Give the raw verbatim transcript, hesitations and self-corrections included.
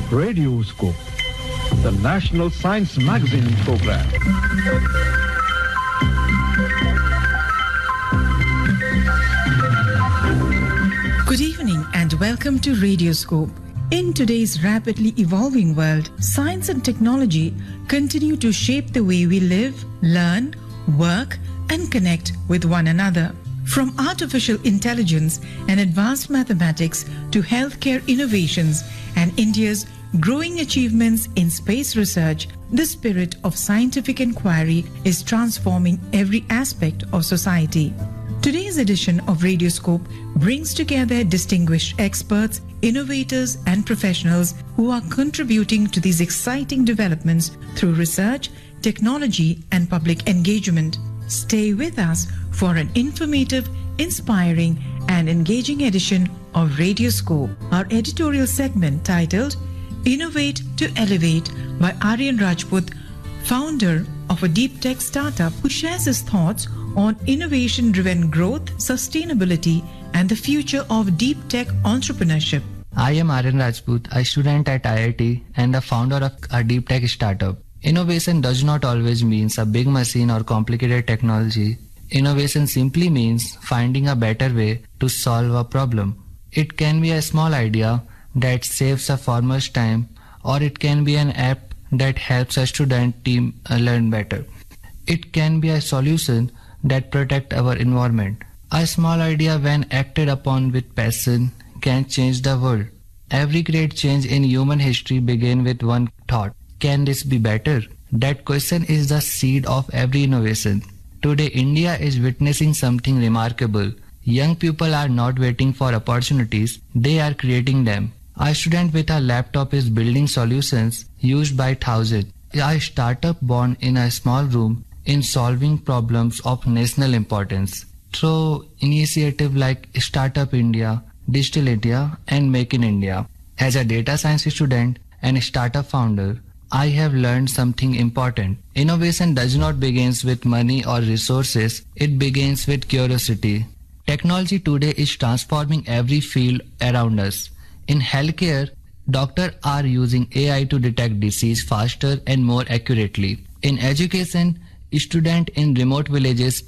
Radioscope, the National Science Magazine program. Good evening and welcome to Radioscope. In today's rapidly evolving world, science and technology continue to shape the way we live, learn, work, and connect with one another. From artificial intelligence and advanced mathematics to healthcare innovations and India's growing achievements in space research, the spirit of scientific inquiry is transforming every aspect of society. Today's edition of Radioscope brings together distinguished experts, innovators, and professionals who are contributing to these exciting developments through research, technology, and public engagement. Stay with us for an informative, inspiring, and engaging edition of Radioscope. Our editorial segment titled Innovate to Elevate by Aryan Rajput, founder of a deep tech startup, who shares his thoughts on innovation-driven growth, sustainability, and the future of deep tech entrepreneurship. I am Aryan Rajput, a student at I I T and the founder of a deep tech startup. Innovation does not always mean a big machine or complicated technology. Innovation simply means finding a better way to solve a problem. It can be a small idea that saves a farmer's time, or it can be an app that helps a student team learn better. It can be a solution that protects our environment. A small idea, when acted upon with passion, can change the world. Every great change in human history began with one thought: can this be better? That question is the seed of every innovation. Today, India is witnessing something remarkable. Young people are not waiting for opportunities, they are creating them. A student with a laptop is building solutions used by thousands. A startup born in a small room in solving problems of national importance. Through initiatives like Startup India, Digital India, and Make in India. As a data science student and startup founder, I have learned something important. Innovation does not begin with money or resources, it begins with curiosity. Technology today is transforming every field around us. In healthcare, doctors are using A I to detect disease faster and more accurately. In education, students in remote villages